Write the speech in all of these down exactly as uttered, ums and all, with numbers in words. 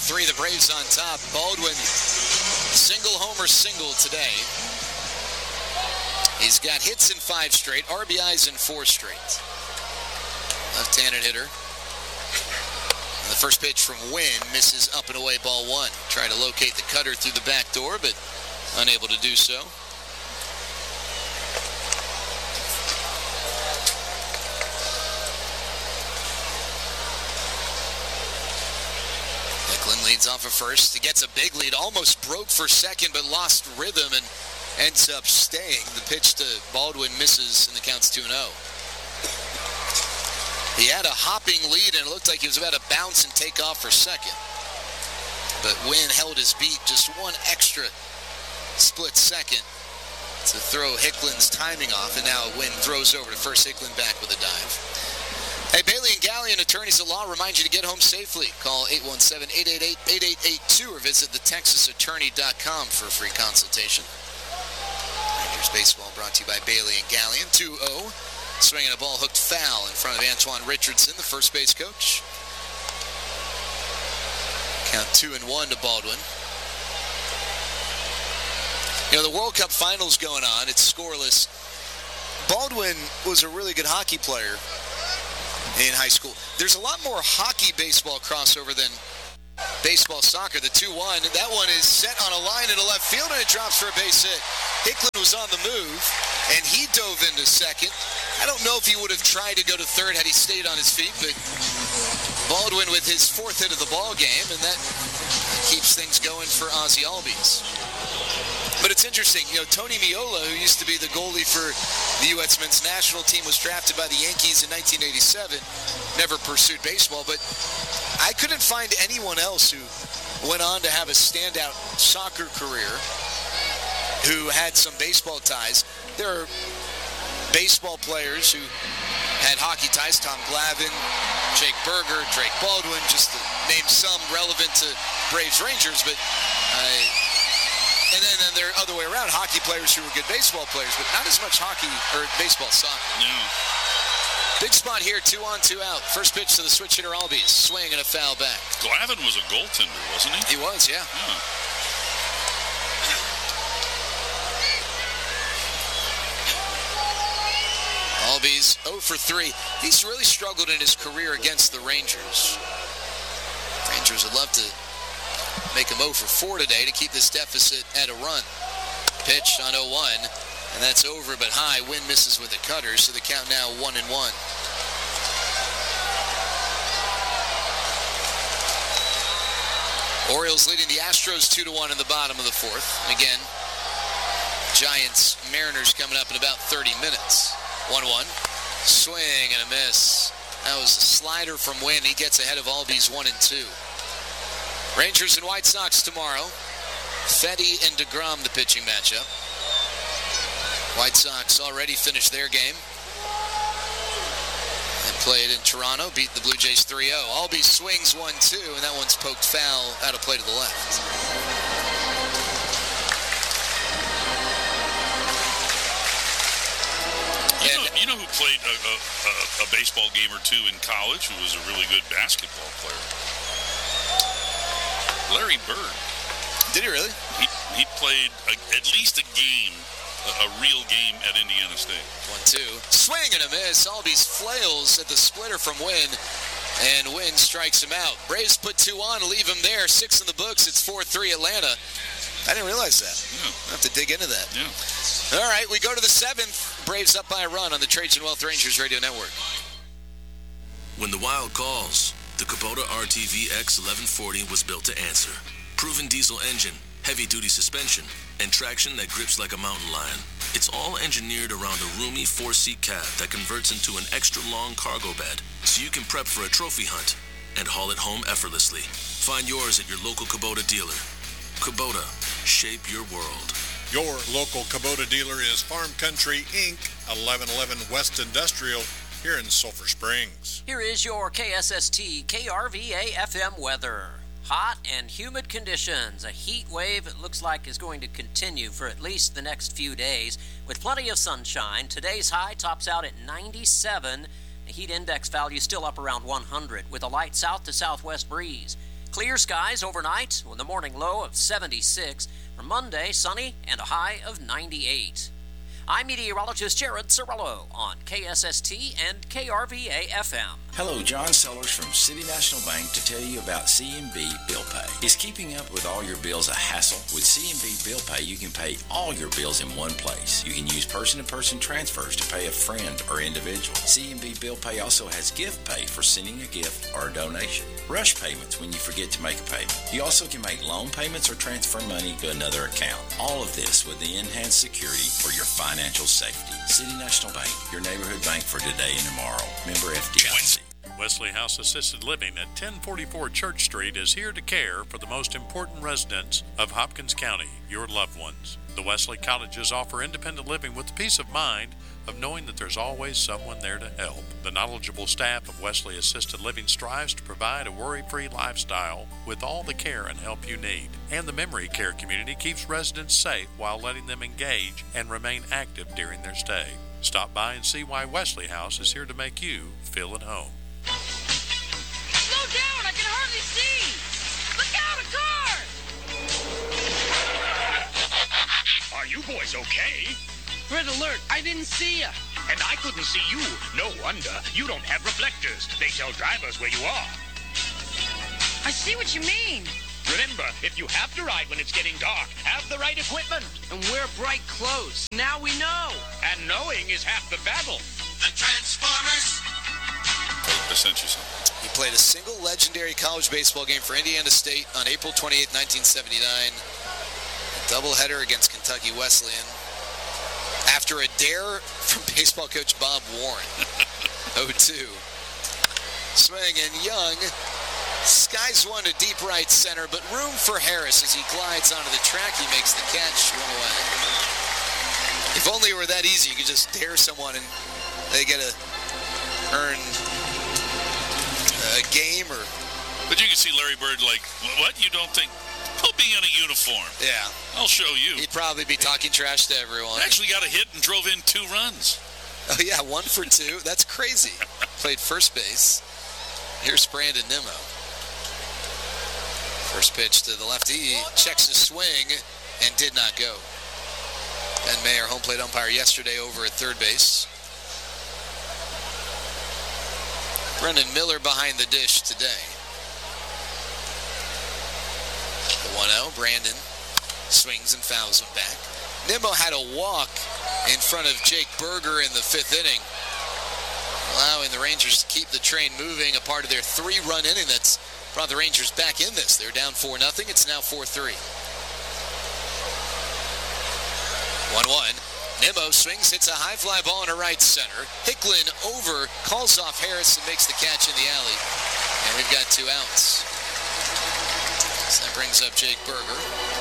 three. The Braves on top. Baldwin, single homer single today. He's got hits in five straight, R B Is in four straight. Left-handed hitter. And the first pitch from Wynn misses up and away, ball one. Trying to locate the cutter through the back door, but unable to do so. Hicklin leads off of first. He gets a big lead, almost broke for second, but lost rhythm and ends up staying. The pitch to Baldwin misses, and the count's two and oh. He had a hopping lead, and it looked like he was about to bounce and take off for second. But Wynn held his beat just one extra split second to throw Hicklin's timing off, and now Wynn throws over to first. Hicklin back with a dive. Hey, Bailey and Gallion, attorneys at law, remind you to get home safely. Call eight one seven, eight eight eight, eight eight eight two or visit the texas attorney dot com for a free consultation. Rangers baseball brought to you by Bailey and Gallion. two oh. Swinging a ball hooked foul in front of Antoine Richardson, the first base coach. Count two and one to Baldwin. You know, the World Cup Finals going on. It's scoreless. Baldwin was a really good hockey player in high school. There's a lot more hockey-baseball crossover than baseball-soccer. The two one, that one is set on a line in the left field, and it drops for a base hit. Hicklin was on the move, and he dove into second. I don't know if he would have tried to go to third had he stayed on his feet, but Baldwin with his fourth hit of the ball game, and that keeps things going for Ozzie Albies. But it's interesting, you know, Tony Meola, who used to be the goalie for the U S men's national team, was drafted by the Yankees in nineteen eighty-seven, never pursued baseball, but I couldn't find anyone else who went on to have a standout soccer career who had some baseball ties. There are baseball players who had hockey ties, Tom Glavine, Jake Berger, Drake Baldwin, just to name some relevant to Braves Rangers, but uh, and then, then there are other way around, hockey players who were good baseball players, but not as much hockey or baseball soccer. No. Big spot here, two on, two out. First pitch to the switch hitter Albies, swing and a foul back. Glavine was a goaltender, wasn't he? He was, yeah. yeah. Albies oh for three. He's really struggled in his career against the Rangers. Rangers would love to make him oh for four today to keep this deficit at a run. Pitch on oh one, and that's over but high. Wynn misses with a cutter, so the count now one and one. Orioles leading the Astros two to one in the bottom of the fourth. And again, Giants, Mariners coming up in about thirty minutes. one one. Swing and a miss. That was a slider from Wynn. He gets ahead of Albies one and two. Rangers and White Sox tomorrow. Fetty and DeGrom, the pitching matchup. White Sox already finished their game and played in Toronto, beat the Blue Jays three oh. Albies swings one two, and that one's poked foul out of play to the left. You know, you know who played a, a, a baseball game or two in college who was a really good basketball player? Larry Bird. Did he really? He he played a, at least a game, a, a real game at Indiana State. one two. Swing and a miss. Albies flails at the splitter from Wynn, and Wynn strikes him out. Braves put two on to leave him there. Six in the books. It's four three Atlanta. I didn't realize that. Yeah. I'll have to dig into that. Yeah. All right, we go to the seventh. Braves up by a run on the Trajan Wealth Rangers Radio Network. When the Wild calls, the Kubota R T V X eleven forty was built to answer. Proven diesel engine, heavy-duty suspension, and traction that grips like a mountain lion. It's all engineered around a roomy four-seat cab that converts into an extra-long cargo bed, so you can prep for a trophy hunt and haul it home effortlessly. Find yours at your local Kubota dealer. Kubota, shape your world. Your local Kubota dealer is Farm Country Incorporated, eleven eleven West Industrial, here in Sulphur Springs. Here is your K S S T K R V A F M weather. Hot and humid conditions. A heat wave, it looks like, is going to continue for at least the next few days with plenty of sunshine. Today's high tops out at ninety-seven. The heat index value still up around one hundred with a light south to southwest breeze. Clear skies overnight with a morning low of seventy-six. For Monday, sunny and a high of ninety-eight. I'm meteorologist Jared Cirillo on K S S T and K R V A F M. Hello, John Sellers from City National Bank to tell you about C M B Bill Pay. Is keeping up with all your bills a hassle? With C M B Bill Pay, you can pay all your bills in one place. You can use person-to-person transfers to pay a friend or individual. C M B Bill Pay also has gift pay for sending a gift or a donation. Rush payments when you forget to make a payment. You also can make loan payments or transfer money to another account. All of this with the enhanced security for your financial safety. City National Bank, your neighborhood bank for today and tomorrow. Member F D I C. Wesley House Assisted Living at ten forty-four Church Street is here to care for the most important residents of Hopkins County, your loved ones. The Wesley Cottages offer independent living with the peace of mind of knowing that there's always someone there to help. The knowledgeable staff of Wesley Assisted Living strives to provide a worry-free lifestyle with all the care and help you need. And the memory care community keeps residents safe while letting them engage and remain active during their stay. Stop by and see why Wesley House is here to make you feel at home. Slow down, I can hardly see! Look out, a car! Are you boys okay? Red alert, I didn't see ya. And I couldn't see you. No wonder. You don't have reflectors. They tell drivers where you are. I see what you mean. Remember, if you have to ride when it's getting dark, have the right equipment. And wear bright clothes. Now we know. And knowing is half the battle. The Transformers. I sent you something. He played a single legendary college baseball game for Indiana State on April twenty-eighth, nineteen seventy-nine. A doubleheader against Kentucky Wesleyan. After a dare from baseball coach Bob Warren. oh two. Swing and Young skies one to deep right center, but room for Harris as he glides onto the track. He makes the catch, one away. If only it were that easy, you could just dare someone and they get to earn a game or... But you can see Larry Bird like, what? You don't think... Put me in a uniform. Yeah. I'll show you. He'd probably be talking trash to everyone. Actually got a hit and drove in two runs. Oh, yeah, one for two. That's crazy. Played first base. Here's Brandon Nimmo. First pitch to the lefty. He checks his swing and did not go. Ben Mayer, home plate umpire yesterday over at third base. Brendan Miller behind the dish today. The one oh, Brandon swings and fouls him back. Nimmo had a walk in front of Jake Berger in the fifth inning, allowing the Rangers to keep the train moving, a part of their three-run inning that's brought the Rangers back in this. They're down four nothing. It's now four three. one one. Nimmo swings, hits a high fly ball into right center. Hicklin over, calls off Harris and makes the catch in the alley. And we've got two outs. So that brings up Jake Berger.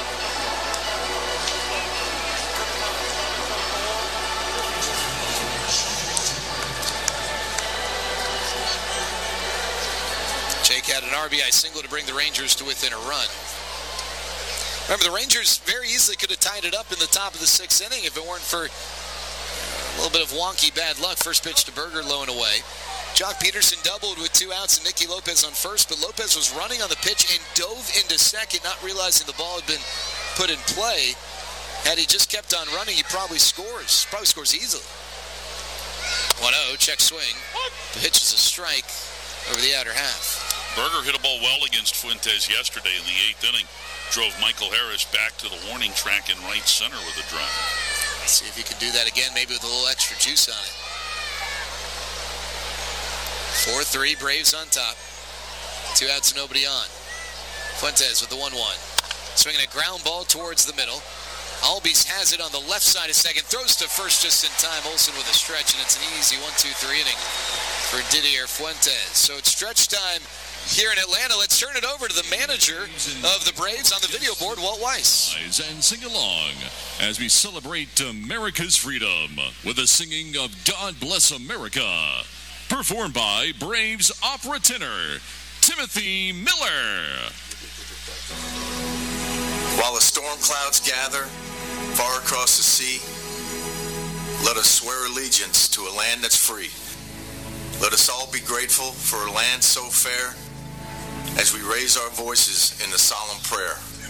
Jake had an R B I single to bring the Rangers to within a run. Remember, the Rangers very easily could have tied it up in the top of the sixth inning if it weren't for a little bit of wonky bad luck. First pitch to Berger, low and away. Jock Peterson doubled with two outs and Nicky Lopez on first, but Lopez was running on the pitch and dove into second, not realizing the ball had been put in play. Had he just kept on running, he probably scores. Probably scores easily. one oh, check swing. The pitch is a strike over the outer half. Berger hit a ball well against Fuentes yesterday in the eighth inning. Drove Michael Harris back to the warning track in right center with a drive. Let's see if he can do that again, maybe with a little extra juice on it. four three, Braves on top. Two outs, nobody on. Fuentes with the one one. Swinging a ground ball towards the middle. Albies has it on the left side of second. Throws to first just in time. Olsen with a stretch, and it's an easy one two three inning for Didier Fuentes. So it's stretch time here in Atlanta. Let's turn it over to the manager of the Braves on the video board, Walt Weiss. And sing along as we celebrate America's freedom with the singing of God Bless America, performed by Braves opera tenor Timothy Miller. While the storm clouds gather far across the sea, let us swear allegiance to a land that's free. Let us all be grateful for a land so fair as we raise our voices in the solemn prayer.